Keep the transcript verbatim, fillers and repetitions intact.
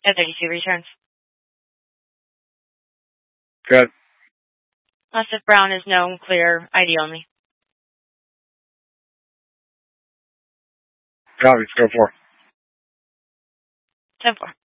ten thirty-two returns. Good. Unless if brown is known, clear, I D only. Copy. Go for. ten four.